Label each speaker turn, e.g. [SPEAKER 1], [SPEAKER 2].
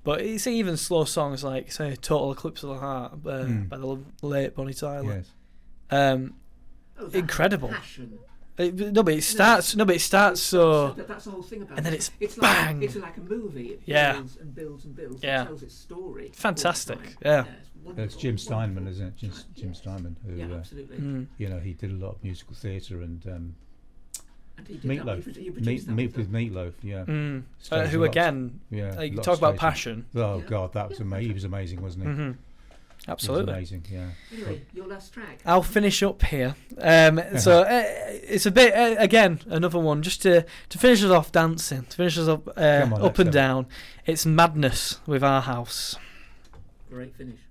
[SPEAKER 1] But it's even slow songs like, say, Total Eclipse of the Heart by the late Bonnie Tyler.
[SPEAKER 2] Yes.
[SPEAKER 1] Incredible.
[SPEAKER 3] Passion.
[SPEAKER 1] But it starts so...
[SPEAKER 3] That's the whole thing about
[SPEAKER 1] and then
[SPEAKER 3] it.
[SPEAKER 1] it's bang!
[SPEAKER 3] It's like a movie. It builds and builds and builds.
[SPEAKER 1] Yeah.
[SPEAKER 3] It tells its story.
[SPEAKER 1] Fantastic.
[SPEAKER 3] all the time.
[SPEAKER 1] Yeah.
[SPEAKER 3] It's wonderful.
[SPEAKER 2] That's Jim Steinman, isn't it? Jim
[SPEAKER 3] Yes.
[SPEAKER 2] Steinman, who
[SPEAKER 3] Yeah, absolutely.
[SPEAKER 2] you know, he did a lot of musical theatre and
[SPEAKER 3] And he did
[SPEAKER 2] Meatloaf.
[SPEAKER 3] That. He produced that
[SPEAKER 2] Meat with
[SPEAKER 3] stuff.
[SPEAKER 2] Meatloaf, yeah. Stays a
[SPEAKER 1] Who
[SPEAKER 2] lot-
[SPEAKER 1] again,
[SPEAKER 2] yeah,
[SPEAKER 1] like,
[SPEAKER 2] lot
[SPEAKER 1] talk
[SPEAKER 2] of
[SPEAKER 1] about
[SPEAKER 2] stages.
[SPEAKER 1] passion.
[SPEAKER 2] Oh
[SPEAKER 3] Yeah.
[SPEAKER 2] God, that was amazing. He was amazing, wasn't he?
[SPEAKER 1] Mm-hmm.
[SPEAKER 2] He
[SPEAKER 1] Absolutely.
[SPEAKER 2] was amazing, yeah.
[SPEAKER 3] Anyway, your last track.
[SPEAKER 1] I'll finish up here. So it's a bit again another one just to finish us off dancing, to finish us up
[SPEAKER 2] Come on,
[SPEAKER 1] up
[SPEAKER 2] let's
[SPEAKER 1] and
[SPEAKER 2] have it.
[SPEAKER 1] down. It's Madness with Our House.
[SPEAKER 3] Great finish.